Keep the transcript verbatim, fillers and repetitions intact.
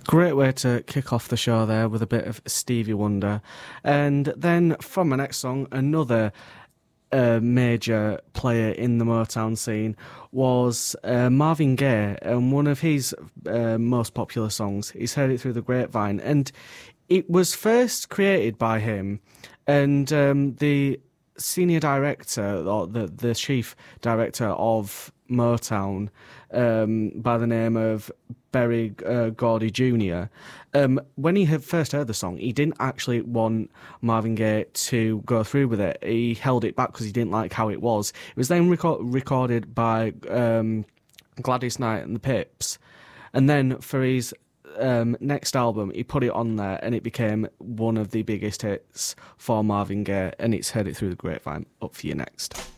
Great way to kick off the show there with a bit of Stevie Wonder. And then from the next song, another uh, major player in the Motown scene was uh, Marvin Gaye, and one of his uh, most popular songs, He's Heard It Through the Grapevine. And it was first created by him, and um, the senior director, or the, the chief director of Motown, um, by the name of Berry uh, Gordy Junior, um, when he had first heard the song, he didn't actually want Marvin Gaye to go through with it. He held it back because he didn't like how it was. It was then reco- recorded by um, Gladys Knight and the Pips. And then for his um, next album, he put it on there, and it became one of the biggest hits for Marvin Gaye, and it's Heard It Through the Grapevine. Up for you next.